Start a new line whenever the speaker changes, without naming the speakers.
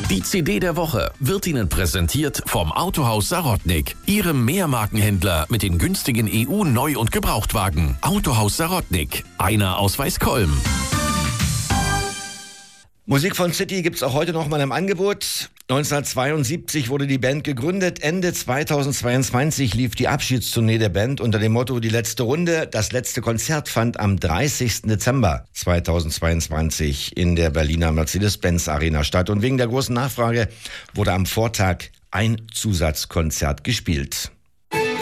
Die CD der Woche wird Ihnen präsentiert vom Autohaus Sarotnik, Ihrem Mehrmarkenhändler mit den günstigen EU-Neu- und Gebrauchtwagen. Autohaus Sarotnik, einer aus Weißkolm.
Musik von City gibt's auch heute noch mal im Angebot. 1972 wurde die Band gegründet. Ende 2022 lief die Abschiedstournee der Band unter dem Motto Die letzte Runde. Das letzte Konzert fand am 30. Dezember 2022 in der Berliner Mercedes-Benz Arena statt. Und wegen der großen Nachfrage wurde am Vortag ein Zusatzkonzert gespielt.